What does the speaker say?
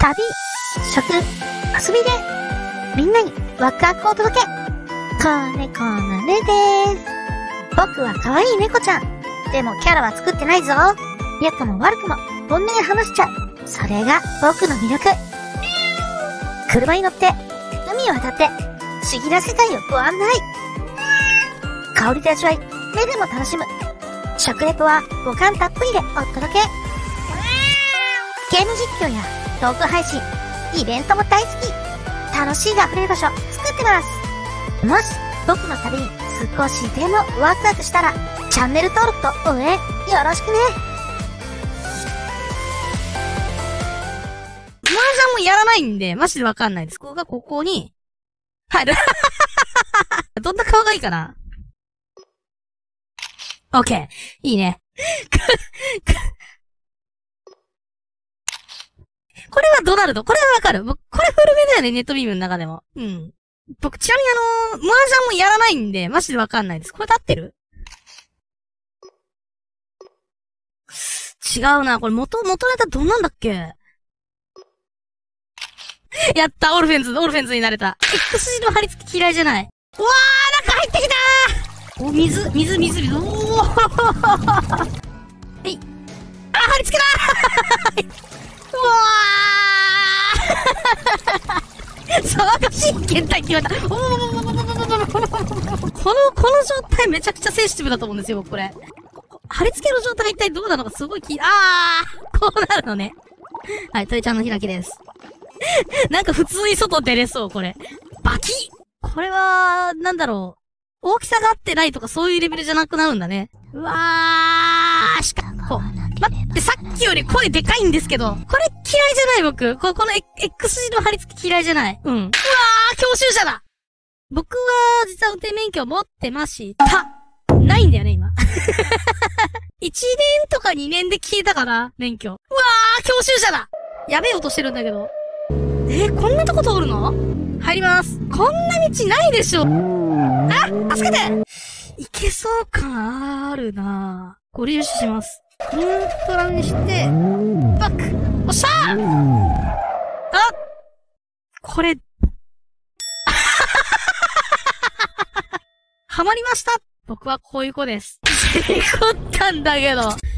旅、食、遊びで、みんなにワクワクをお届け。子猫のねです。僕は可愛い猫ちゃん。でもキャラは作ってないぞ。良くも悪くも本音で話しちゃう。それが僕の魅力。車に乗って、海を渡って、不思議な世界をご案内。香りで味わい、目でも楽しむ。食レポは五感たっぷりでお届け。ゲーム実況やトーク配信、イベントも大好き。楽しいが溢れる場所作ってます。もし僕の旅に少しでもワクワクしたら、チャンネル登録と応援よろしくね。 麻雀もやらないんで、マジでわかんないです。ここに入る。どんな顔がいいかな。オッケー。いいね。これはドナルド。これはわかる。僕、これ古めだよね、ネットビームの中でも。うん。僕、ちなみに麻雀もやらないんで、マジでわかんないです。これで合ってる？違うな。これ元ネタどんなんだっけ？やった、オルフェンズになれた。X 字の貼り付き嫌いじゃない。うわー、中入ってきたー。お、水。おー。はい。あ、貼り付けだー。うわー。騒がしい検体決まった。この状態めちゃくちゃセンシティブだと思うんですよ、僕これ。貼り付けの状態が一体どうなのかすごいこうなるのね。はい、鳥ちゃんの開きです。なんか普通に外出れそう、これ。バキッ！これは、なんだろう。大きさが合ってないとかそういうレベルじゃなくなるんだね。うわー、待って、さっきより声でかいんですけど。これ嫌いじゃない僕。この X 字の貼り付き嫌いじゃない。うん。うわー、教習者だ！僕は、実は運転免許を持ってました。ないんだよね、今。1年とか2年で消えたから、免許。うわー、教習者だ！やべえ音してるんだけど。こんなとこ通るの？入ります。こんな道ないでしょ。助けて！いけそう感あるなぁ。ご利用します。ニュートラルにして、バック！おっしゃー！これ、ハマりました！僕はこういう子です。事故ったんだけど。